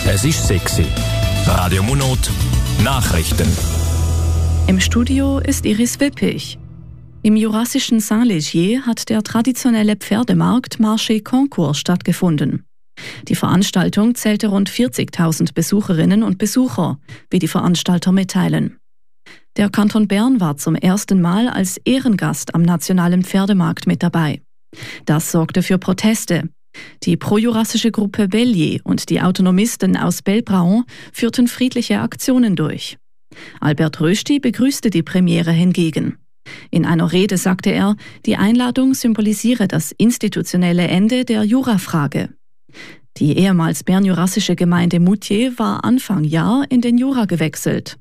Es ist 6 Uhr. Radio Monot, Nachrichten. Im Studio ist Iris Wippich. Im jurassischen Saint-Légier hat der traditionelle Pferdemarkt Marché Concours stattgefunden. Die Veranstaltung zählte rund 40.000 Besucherinnen und Besucher, wie die Veranstalter mitteilen. Der Kanton Bern war zum ersten Mal als Ehrengast am nationalen Pferdemarkt mit dabei. Das sorgte für Proteste. Die projurassische Gruppe Bellier und die Autonomisten aus Belbraon führten friedliche Aktionen durch. Albert Rösti begrüßte die Premiere hingegen. In einer Rede sagte er, die Einladung symbolisiere das institutionelle Ende der Jurafrage. Die ehemals bernjurassische Gemeinde Moutier war Anfang Jahr in den Jura gewechselt.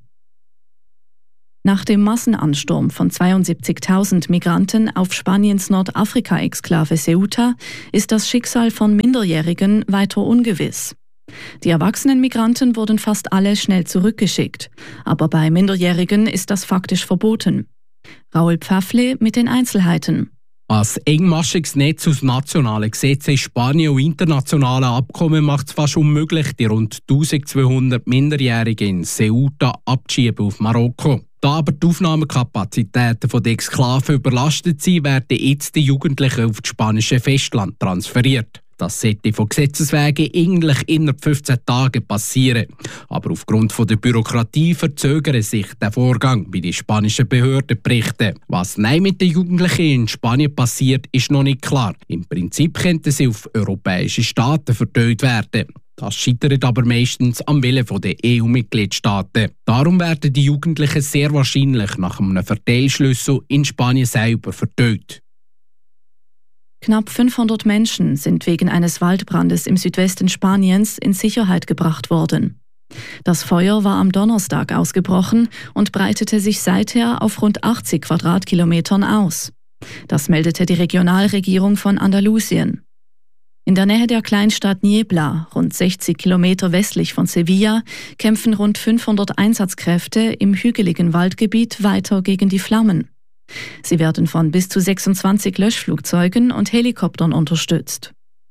Nach dem Massenansturm von 72.000 Migranten auf Spaniens Nordafrika-Exklave Ceuta ist das Schicksal von Minderjährigen weiter ungewiss. Die erwachsenen Migranten wurden fast alle schnell zurückgeschickt, aber bei Minderjährigen ist das faktisch verboten. Raoul Pfaffle mit den Einzelheiten. Ein engmaschiges Netz aus nationalen Gesetzen in Spanien und internationalen Abkommen macht es fast unmöglich, die rund 1200 Minderjährigen in Ceuta abzuschieben auf Marokko. Da aber die Aufnahmekapazitäten der Exklaven überlastet sind, werden jetzt die Jugendlichen auf das spanische Festland transferiert. Das sollte von Gesetzeswegen eigentlich innerhalb 15 Tagen passieren. Aber aufgrund der Bürokratie verzögert sich der Vorgang, wie die spanischen Behörden berichten. Was nein mit den Jugendlichen in Spanien passiert, ist noch nicht klar. Im Prinzip könnten sie auf europäische Staaten verteilt werden. Das scheitert aber meistens am Willen der EU-Mitgliedstaaten. Darum werden die Jugendlichen sehr wahrscheinlich nach einem Verteilschlüssel in Spanien selber verteilt. Knapp 500 Menschen sind wegen eines Waldbrandes im Südwesten Spaniens in Sicherheit gebracht worden. Das Feuer war am Donnerstag ausgebrochen und breitete sich seither auf rund 80 Quadratkilometern aus. Das meldete die Regionalregierung von Andalusien. In der Nähe der Kleinstadt Niebla, rund 60 Kilometer westlich von Sevilla, kämpfen rund 500 Einsatzkräfte im hügeligen Waldgebiet weiter gegen die Flammen. Sie werden von bis zu 26 Löschflugzeugen und Helikoptern unterstützt.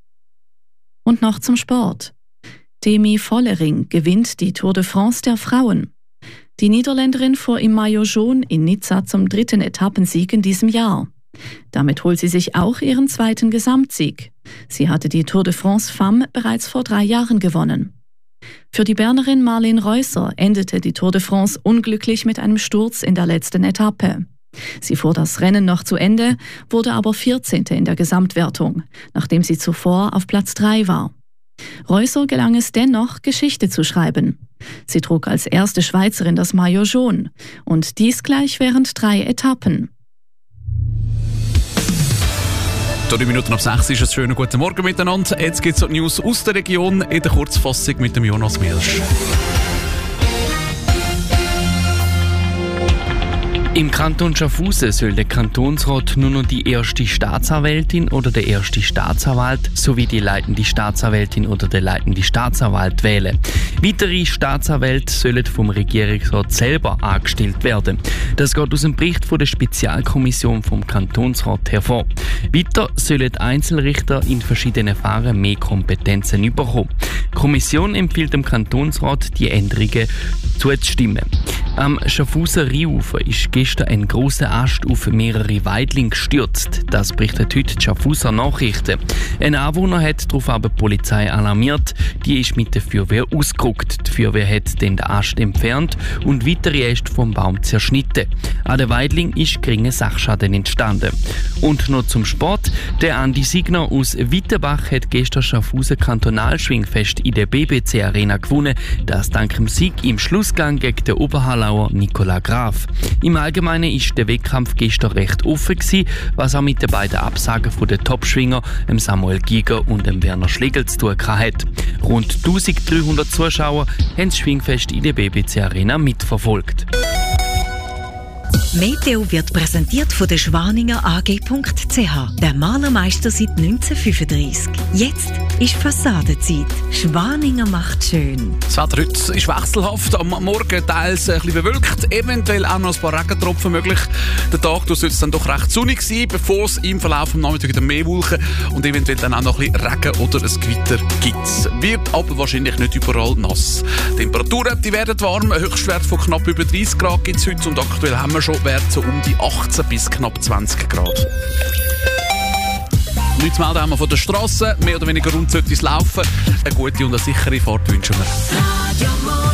Und noch zum Sport. Demi Vollering gewinnt die Tour de France der Frauen. Die Niederländerin fuhr im Maillot jaune in Nizza zum 3. Etappensieg in diesem Jahr. Damit holt sie sich auch ihren 2. Gesamtsieg. Sie hatte die Tour de France Femme bereits vor 3 Jahren gewonnen. Für die Bernerin Marleen Reusser endete die Tour de France unglücklich mit einem Sturz in der letzten Etappe. Sie fuhr das Rennen noch zu Ende, wurde aber 14. in der Gesamtwertung, nachdem sie zuvor auf Platz 3 war. Reusser gelang es dennoch, Geschichte zu schreiben. Sie trug als erste Schweizerin das Maillot jaune und dies gleich während 3 Etappen. 3 Minuten ab 6 ist ein schöner guten Morgen miteinander. Jetzt gibt es News aus der Region in der Kurzfassung mit dem Jonas Milsch. Im Kanton Schaffhausen soll der Kantonsrat nur noch die erste Staatsanwältin oder der erste Staatsanwalt sowie die leitende Staatsanwältin oder der leitende Staatsanwalt wählen. Weitere Staatsanwälte sollen vom Regierungsrat selber angestellt werden. Das geht aus dem Bericht von der Spezialkommission vom Kantonsrat hervor. Weiter sollen Einzelrichter in verschiedenen Verfahren mehr Kompetenzen bekommen. Die Kommission empfiehlt dem Kantonsrat, die Änderungen zuzustimmen. Am Schaffhauser Rheinufer ist gestern ein grosser Ast auf mehrere Weidlinge gestürzt. Das berichtet heute die Schaffhauser Nachrichten. Ein Anwohner hat darauf aber die Polizei alarmiert. Die ist mit der Feuerwehr ausgerückt. Die Feuerwehr hat dann den Ast entfernt und weitere Äste vom Baum zerschnitten. An den Weidling ist geringer Sachschaden entstanden. Und noch zum Sport. Der Andi Signer aus Wittenbach hat gestern Schaffhauser Kantonalschwingfest in der BBC Arena gewonnen. Das dank dem Sieg im Schlussgang gegen den Oberhallauer Nicolas Graf. Im Allgemeinen ist der Wettkampf gestern recht offen gewesen, was auch mit den beiden Absagen von den Topschwinger, Samuel Giger und Werner Schlegel zu tun hat. Rund 1300 Zuschauer haben das Schwingfest in der BBC Arena mitverfolgt. Meteo wird präsentiert von der Schwaninger AG.ch, der Malermeister seit 1935. Jetzt ist Fassadenzeit. Schwaninger macht schön. Das Wetter heute ist wechselhaft. Am Morgen teils ein bisschen bewölkt, eventuell auch noch ein paar Regentropfen möglich. Der Tag soll es dann doch recht sonnig sein, bevor es im Verlauf des Nachmittags wieder mehr Wolken und eventuell dann auch noch ein bisschen Regen oder ein Gewitter gibt. Wird aber wahrscheinlich nicht überall nass. Die Temperaturen die werden warm. Ein Höchstwert von knapp über 30 Grad gibt es heute und aktuell haben wir schon Werte so um die 18 bis knapp 20 Grad. Nichts zu melden haben wir von der Strasse. Mehr oder weniger rund sollte es laufen. Eine gute und eine sichere Fahrt wünschen wir.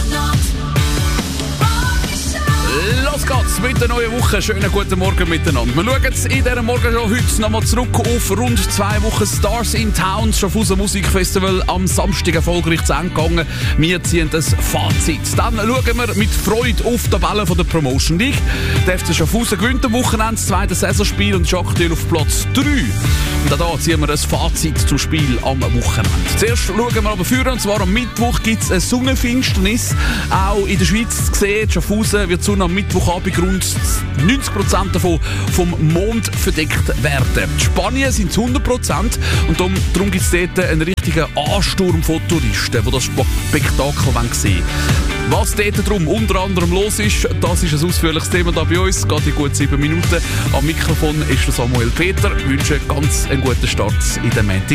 Los geht's mit der neuen Woche. Schönen guten Morgen miteinander. Wir schauen jetzt in dieser Morgenshow heute nochmal zurück auf rund 2 Wochen Stars in Town. Schaffhausen Musikfestival am Samstag erfolgreich zu Ende gegangen. Wir ziehen das Fazit. Dann schauen wir mit Freude auf die Tabelle von der Promotion League. Der FC Schaffhausen gewinnt am Wochenende das 2. Saisonspiel und ist aktuell auf Platz 3. Und auch hier ziehen wir ein Fazit zum Spiel am Wochenende. Zuerst schauen wir aber vor, und zwar am Mittwoch gibt es eine Sonnenfinsternis. Auch in der Schweiz zu sehen. Schaffhausen wird Sonne am Mittwochabend rund 90% davon vom Mond verdeckt werden. Die Spanien sind es 100% und darum gibt es dort einen richtigen Ansturm von Touristen, die das Spektakel sehen wollen. Was dort drum unter anderem los ist, das ist ein ausführliches Thema da bei uns. Es geht in gut 7 Minuten. Am Mikrofon ist Samuel Peter. Ich wünsche ganz einen guten Start in den Montag.